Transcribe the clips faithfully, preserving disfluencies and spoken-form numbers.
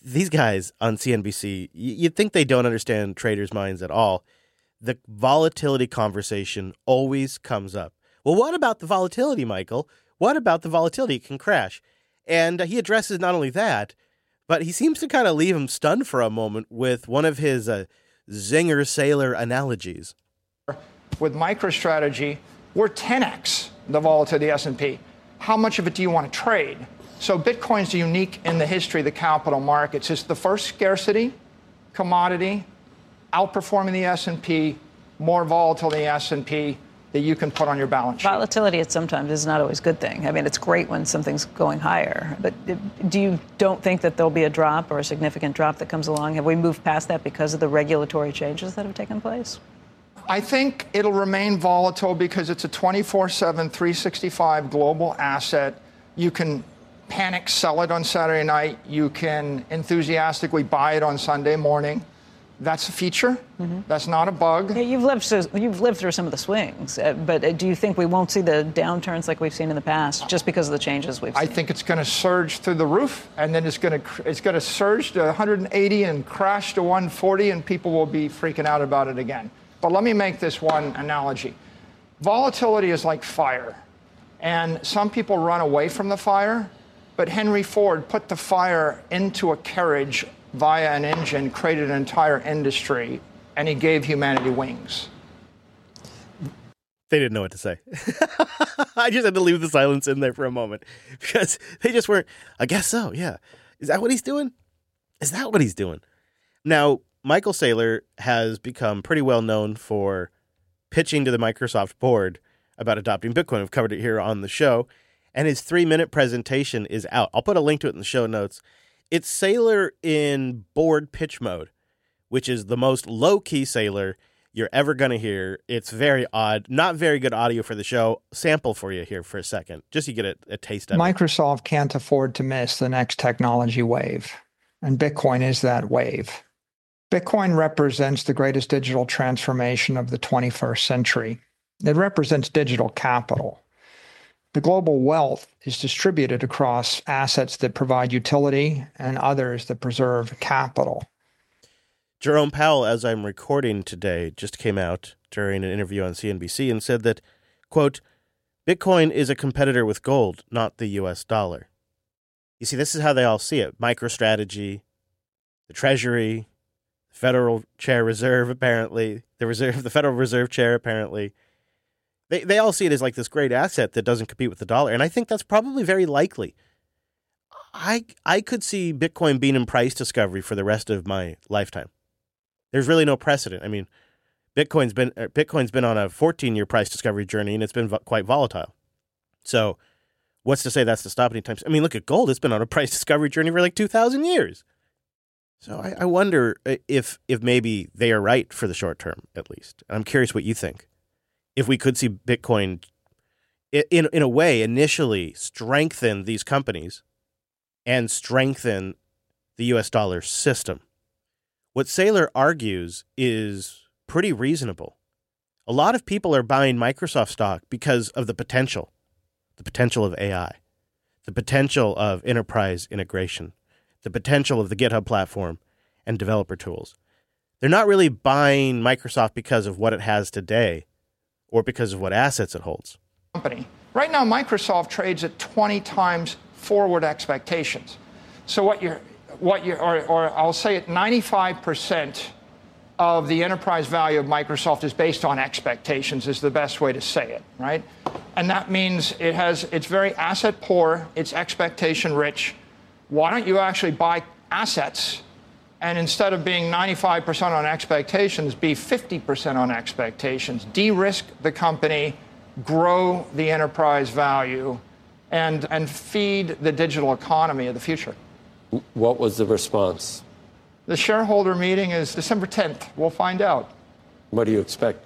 these guys on C N B C, you'd think they don't understand traders' minds at all. The volatility conversation always comes up. Well, what about the volatility, Michael? What about the volatility? It can crash. And uh, he addresses not only that, but he seems to kind of leave him stunned for a moment with one of his uh, Zinger Sailor analogies. With MicroStrategy, we're ten x the volatility of the S and P. How much of it do you want to trade? So Bitcoin's unique in the history of the capital markets. It's the first scarcity commodity, outperforming the S and P, more volatile than the S and P that you can put on your balance sheet. Volatility at sometimes is not always a good thing. I mean, it's great when something's going higher. But do you don't think that there'll be a drop or a significant drop that comes along? Have we moved past that because of the regulatory changes that have taken place? I think it'll remain volatile because it's a twenty-four seven, three sixty-five global asset. You can panic sell it on Saturday night. You can enthusiastically buy it on Sunday morning. That's a feature. Mm-hmm. That's not a bug. Yeah, you've lived so, you've lived through some of the swings, uh, but uh, do you think we won't see the downturns like we've seen in the past just because of the changes we've seen? I think it's going to surge through the roof, and then it's going to it's going to surge to one hundred eighty and crash to one forty, and people will be freaking out about it again. But let me make this one analogy. Volatility is like fire, and some people run away from the fire, but Henry Ford put the fire into a carriage via an engine, created an entire industry, and he gave humanity wings. They didn't know what to say. I just had to leave the silence in there for a moment because they just weren't, I guess so, yeah. Is that what he's doing? Is that what he's doing? Now, Michael Saylor has become pretty well known for pitching to the Microsoft board about adopting Bitcoin. We've covered it here on the show, and his three-minute presentation is out. I'll put a link to it in the show notes. It's Saylor in board pitch mode, which is the most low-key Saylor you're ever going to hear. It's very odd. Not very good audio for the show. Sample for you here for a second, just so you get a, a taste of Microsoft it. Microsoft can't afford to miss the next technology wave, and Bitcoin is that wave. Bitcoin represents the greatest digital transformation of the twenty-first century. It represents digital capital. The global wealth is distributed across assets that provide utility and others that preserve capital. Jerome Powell, as I'm recording today, just came out during an interview on C N B C and said that, quote, Bitcoin is a competitor with gold, not the U S dollar. You see, this is how they all see it. MicroStrategy, the Treasury, the Federal Chair Reserve, apparently, the Reserve, the Federal Reserve Chair, apparently. They they all see it as like this great asset that doesn't compete with the dollar. And I think that's probably very likely. I I could see Bitcoin being in price discovery for the rest of my lifetime. There's really no precedent. I mean, Bitcoin's been Bitcoin's been on a fourteen-year price discovery journey, and it's been vo- quite volatile. So what's to say that's to stop anytime soon? I mean, look at gold. It's been on a price discovery journey for like two thousand years. So I, I wonder if if maybe they are right for the short term, at least. I'm curious what you think. If we could see Bitcoin, in in a way, initially strengthen these companies and strengthen the U S dollar system. What Saylor argues is pretty reasonable. A lot of people are buying Microsoft stock because of the potential, the potential of A I, the potential of enterprise integration, the potential of the GitHub platform and developer tools. They're not really buying Microsoft because of what it has today or because of what assets it holds. Company. Right now, Microsoft trades at twenty times forward expectations. So what you're, what you or, or I'll say it, ninety-five percent of the enterprise value of Microsoft is based on expectations, is the best way to say it, right? And that means it has, it's very asset poor, it's expectation rich. Why don't you actually buy assets and instead of being ninety-five percent on expectations, be fifty percent on expectations, de-risk the company, grow the enterprise value, and, and feed the digital economy of the future. What was the response? The shareholder meeting is December tenth. We'll find out. What do you expect?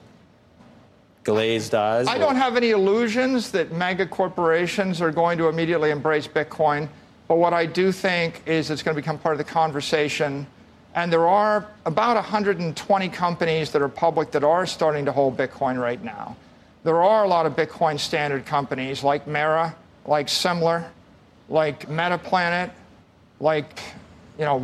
Glazed eyes? I don't have any illusions that mega corporations are going to immediately embrace Bitcoin. But what I do think is it's going to become part of the conversation. And there are about one hundred twenty companies that are public that are starting to hold Bitcoin right now. There are a lot of Bitcoin standard companies like Mara, like Semler, like Metaplanet, like, you know,